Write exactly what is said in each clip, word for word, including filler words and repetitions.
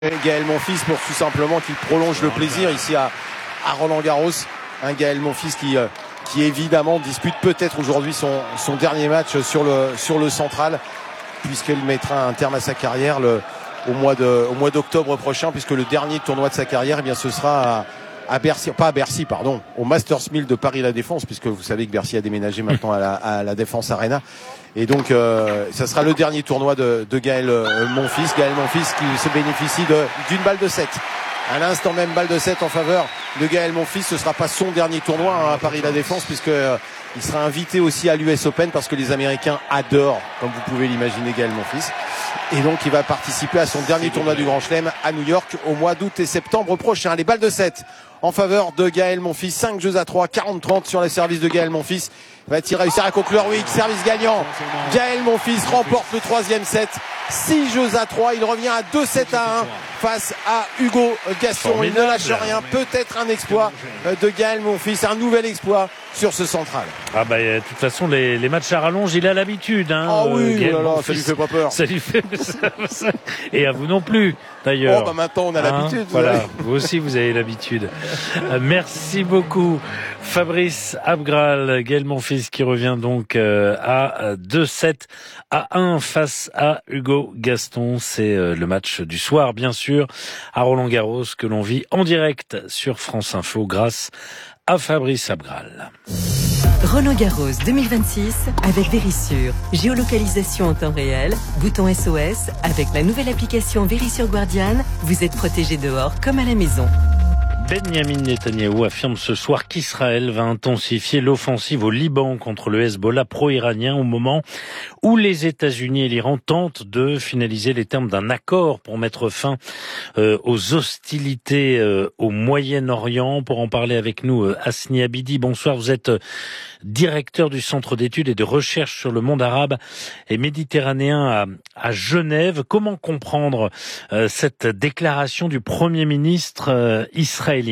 Gaël Monfils pour tout simplement qu'il prolonge le plaisir ici à, à Roland-Garros. Un Gaël Monfils qui, euh, qui évidemment dispute peut-être aujourd'hui son, son dernier match sur le, sur le central, puisqu'il mettra un terme à sa carrière le, au mois de, au mois d'octobre prochain, puisque le dernier tournoi de sa carrière, eh bien, ce sera à, à Bercy, pas à Bercy, pardon, au Masters mille de Paris La Défense, puisque vous savez que Bercy a déménagé maintenant à la, à la Défense Arena. Et donc, euh, ça sera le dernier tournoi de, de Gaël euh, Monfils. Gaël Monfils qui se bénéficie de, d'une balle de sept. À l'instant même, balle de sept en faveur de Gaël Monfils. Ce sera pas son dernier tournoi hein, à Paris La Défense, puisque euh, il sera invité aussi à l'U S Open, parce que les Américains adorent, comme vous pouvez l'imaginer, Gaël Monfils. Et donc, il va participer à son dernier tournoi du Grand Chelem à New York au mois d'août et septembre prochain. Les balles de sept en faveur de Gaël Monfils. cinq jeux à trois, quarante trente sur les services de Gaël Monfils. Va-t-il réussir à conclure? Oui, service gagnant. Gaël Monfils remporte le troisième set. six jeux à trois. Il revient à deux sept à un face à Hugo Gaston. Il ne lâche rien. Peut-être un exploit de Gaël Monfils. Un nouvel exploit sur ce central. Ah bah, de toute façon, les, les matchs à rallonge, il a l'habitude. Hein, ah oui, Gaël oh là là, Monfils, ça lui fait pas peur. Ça lui fait ça, et à vous non plus, d'ailleurs. Oh bah maintenant, on a hein, l'habitude. Voilà, vous aussi, vous avez l'habitude. euh, merci beaucoup, Fabrice Abgral. Gaël Monfils qui revient donc euh, à deux sept à un face à Hugo Gaston. C'est euh, le match du soir, bien sûr, à Roland-Garros, que l'on vit en direct sur France Info grâce à Fabrice Abgral. Roland-Garros deux mille vingt-six avec Verisure. Géolocalisation en temps réel, bouton S O S. Avec la nouvelle application Verisure Guardian, vous êtes protégé dehors comme à la maison. Benyamin Netanyahou affirme ce soir qu'Israël va intensifier l'offensive au Liban contre le Hezbollah pro-iranien au moment où les États-Unis et l'Iran tentent de finaliser les termes d'un accord pour mettre fin euh, aux hostilités euh, au Moyen-Orient. Pour en parler avec nous, euh, Hasni Abidi, bonsoir. Vous êtes euh, directeur du Centre d'études et de recherche sur le monde arabe et méditerranéen à, à Genève. Comment comprendre euh, cette déclaration du Premier ministre euh, israélien?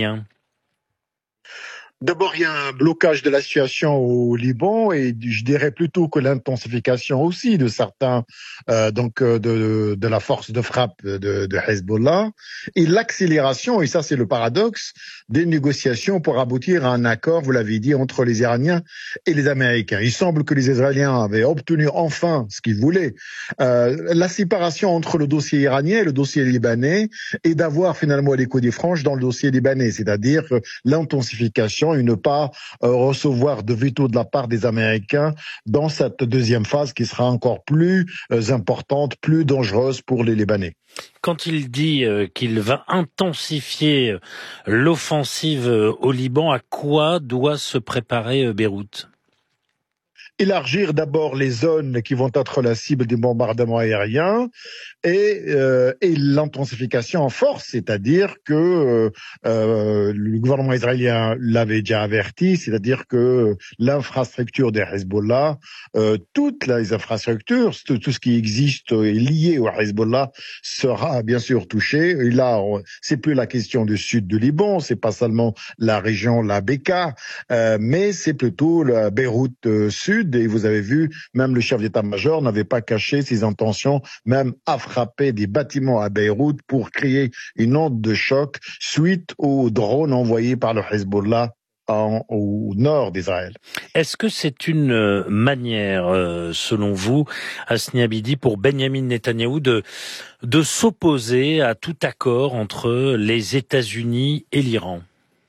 D'abord, il y a un blocage de la situation au Liban et je dirais plutôt que l'intensification aussi de certains, euh, donc de, de la force de frappe de, de Hezbollah et l'accélération, et ça c'est le paradoxe, des négociations pour aboutir à un accord, vous l'avez dit, entre les Iraniens et les Américains. Il semble que les Israéliens avaient obtenu enfin ce qu'ils voulaient, euh, la séparation entre le dossier iranien et le dossier libanais, et d'avoir finalement l'écho des franges dans le dossier libanais, c'est-à-dire l'intensification et ne pas euh, recevoir de veto de la part des Américains dans cette deuxième phase qui sera encore plus euh, importante, plus dangereuse pour les Libanais. Quand il dit euh, qu'il va intensifier l'offensive euh, au Liban, à quoi doit se préparer euh, Beyrouth ? Élargir d'abord les zones qui vont être la cible des bombardements aériens et, euh, et l'intensification en force, c'est-à-dire que euh, le gouvernement israélien l'avait déjà averti, c'est-à-dire que l'infrastructure des Hezbollah, euh, toutes les infrastructures, tout, tout ce qui existe est lié au Hezbollah sera bien sûr touché. Et là, on, c'est plus la question du sud du Liban, c'est pas seulement la région, la Beka, euh, mais c'est plutôt la Beyrouth euh, sud. Et vous avez vu, même le chef d'état-major n'avait pas caché ses intentions, même à frapper des bâtiments à Beyrouth pour créer une onde de choc suite aux drones envoyés par le Hezbollah en, au nord d'Israël. Est-ce que c'est une manière, euh, selon vous, Hasni Abidi, pour Benyamin Netanyahou de, de s'opposer à tout accord entre les États-Unis et l'Iran ?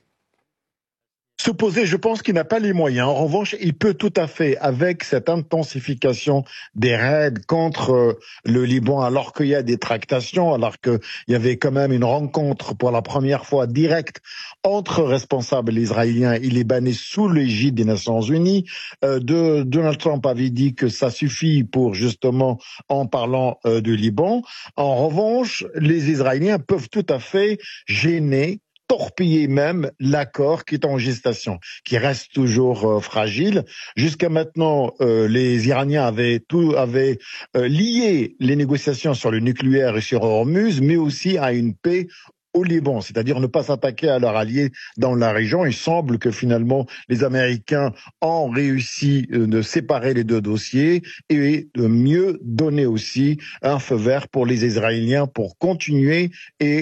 S'opposer, je pense qu'il n'a pas les moyens. En revanche, il peut tout à fait, avec cette intensification des raids contre le Liban, alors qu'il y a des tractations, alors qu'il y avait quand même une rencontre pour la première fois directe entre responsables israéliens et libanais sous l'égide des Nations Unies. Euh, de, Donald Trump avait dit que ça suffit pour justement en parlant euh, du Liban. En revanche, les Israéliens peuvent tout à fait gêner, torpiller même l'accord qui est en gestation, qui reste toujours euh, fragile. Jusqu'à maintenant, euh, les Iraniens avaient tout avaient euh, lié les négociations sur le nucléaire et sur Hormuz, mais aussi à une paix au Liban, c'est-à-dire ne pas s'attaquer à leurs alliés dans la région. Il semble que finalement les Américains ont réussi de séparer les deux dossiers et de mieux donner aussi un feu vert pour les Israéliens pour continuer et